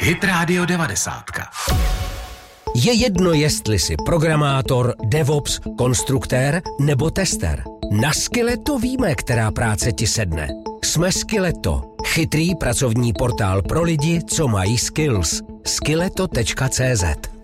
Hit Radio 90. Je jedno, jestli jsi programátor, DevOps, konstruktér nebo tester. Na Skilleto víme, která práce ti sedne. Jsme Skilleto, chytrý pracovní portál pro lidi, co mají skills. Skilleto.cz